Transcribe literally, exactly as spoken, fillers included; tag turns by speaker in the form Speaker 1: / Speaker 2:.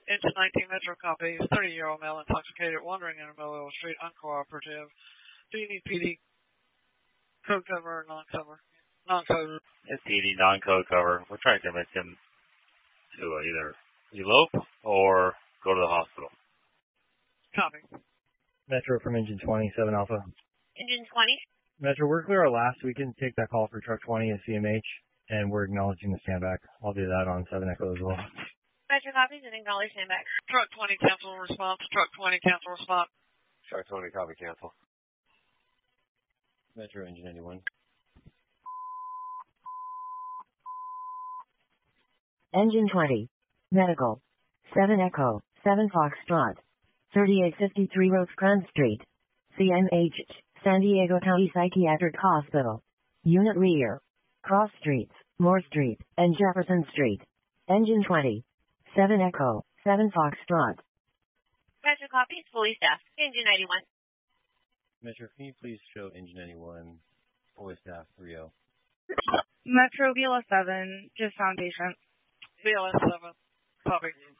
Speaker 1: Engine nineteen Metro copy. thirty-year-old male intoxicated, wandering in a Mobile Street, uncooperative. Do you need P D code cover or non-cover? Non-code.
Speaker 2: It's P D non-code cover. We're trying to convince him to uh, either elope or go to the hospital.
Speaker 1: Copy.
Speaker 3: Metro from Engine twenty, seven Alpha.
Speaker 4: Engine twenty.
Speaker 3: Metro, we're clear our last. We can take that call for truck twenty at C M H, and we're acknowledging the standback. I'll do that on seven Echo as well.
Speaker 4: Metro copies and acknowledge standback.
Speaker 1: Truck twenty, cancel response. Truck twenty, cancel response.
Speaker 5: Truck twenty, copy, cancel.
Speaker 3: Metro, Engine ninety-one.
Speaker 6: Engine twenty. Medical. seven Echo, seven Foxtrot. thirty-eight fifty-three Rosecrans Street. C M H, San Diego County Psychiatric Hospital. Unit rear. Cross Streets, Moore Street, and Jefferson Street. Engine twenty. seven Echo, seven Foxtrot.
Speaker 4: Metro copies, fully staffed. Engine ninety-one.
Speaker 3: Metro, can you please show Engine ninety-one, fully staffed, three oh.
Speaker 7: Metro B L S seven, just found patient.
Speaker 1: B L S seven, copy.